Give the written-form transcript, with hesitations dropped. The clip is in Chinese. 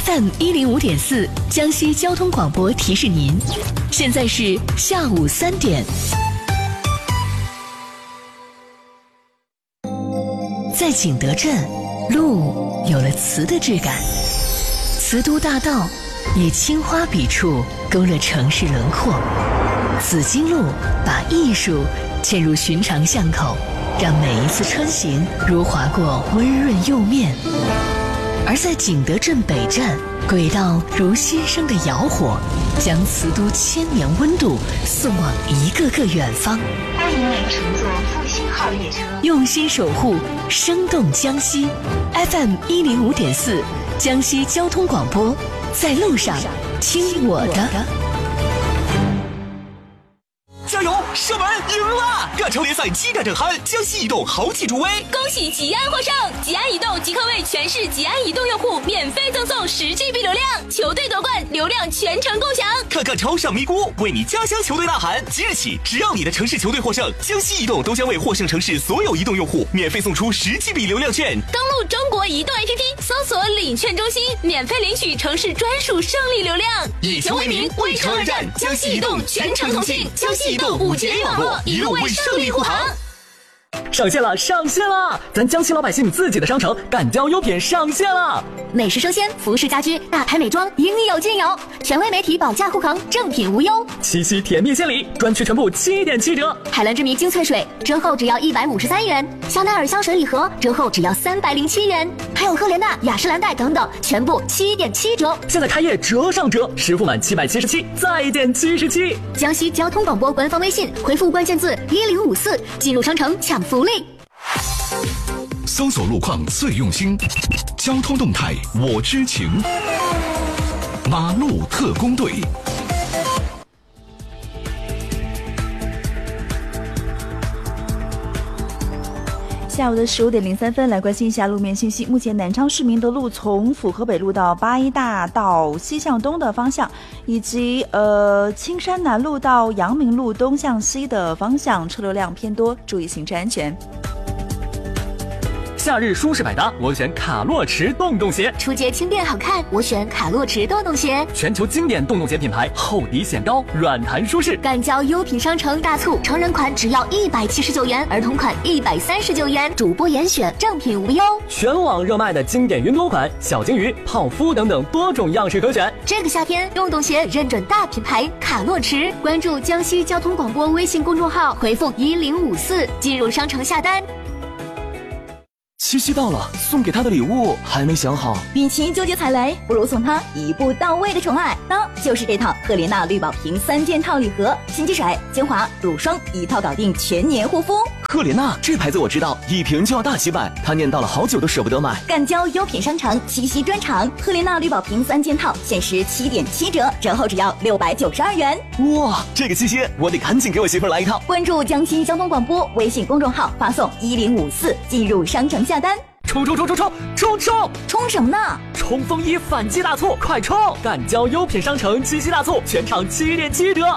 FM105.4江西交通广播提示您，现在是下午3点。在景德镇，路有了瓷的质感，瓷都大道以青花笔触勾勒城市轮廓，紫荆路把艺术嵌入寻常巷口，让每一次穿行如划过温润釉面。而在景德镇北站，轨道如新生的窑火，将瓷都千年温度送往一个个远方。 欢迎您乘坐复兴号列车， 用心守护生动江西。 FM105.4江西交通广播，在路上听我的。 加油！射门赢了！亚超联赛激战正酣，江西移动豪气助威， 恭喜吉安获胜！吉安移动即刻为全市吉安移动用户免费赠送10GB 流量，球队夺冠，流量全程共享。 看看超上咪咕，为你家乡球队呐喊！即日起，只要你的城市球队获胜，江西移动都将为获胜城市所有移动用户免费送出10GB 流量券。 登录中国移动 APP， 搜索领券中心，免费领取城市专属胜利流量。 以球为名，为城而战，江西移动全程同信，江西移动5G 网络，一路为胜利护航。 上线了，上线了！咱江西老百姓自己的商城敢交优品上线了， 美食生鲜、服饰家居、大牌美妆，应有尽有，权威媒体保价护航，正品无忧。 七夕甜蜜献礼，专区全部7.7折。 海蓝之谜精粹水折后只要153元，香奈儿香水礼盒折后只要307元，还有赫莲娜、雅诗兰黛等等，全部7.7折。 现在开业折上折，实付满777再减77。 江西交通广播官方微信回复关键字1054，进入商城抢福利。 搜索路况最用心，交通动态我知情，马路特工队。 下午的15点03分，来关心一下路面信息。目前南昌市民的路从府河北路到八一大道西向东的方向，以及青山南路到阳明路东向西的方向，车流量偏多，注意行车安全。 夏日舒适百搭，我选卡洛驰洞洞鞋； 出街轻便好看，我选卡洛驰洞洞鞋。 全球经典洞洞鞋品牌，厚底显高，软弹舒适。 敢交优品商城大促，成人款只要179元，儿童款139元，主播严选，正品无忧。 全网热卖的经典云朵款，小金鱼、泡芙等等多种样式可选。 这个夏天，洞洞鞋认准大品牌卡洛驰，关注江西交通广播微信公众号，回复1054进入商城下单。 七夕到了，送给他的礼物还没想好。 与其纠结踩雷，不如送他一步到位的宠爱，那就是这套赫莲娜绿宝瓶3件套礼盒，心机水、精华、乳霜一套搞定，全年护肤。 赫莲娜这牌子我知道，一瓶就要大几百，他念叨了好久都舍不得买。 敢交优品商城七夕专场，赫莲娜绿宝瓶3件套限时7.7折，折后只要692元。 哇，这个七夕我得赶紧给我媳妇来一套。 关注江西交通广播微信公众号，发送1054进入商城下单。 冲！ 冲什么呢？ 冲锋衣反击大促，快冲！敢交优品商城七夕大促，全场7.7折。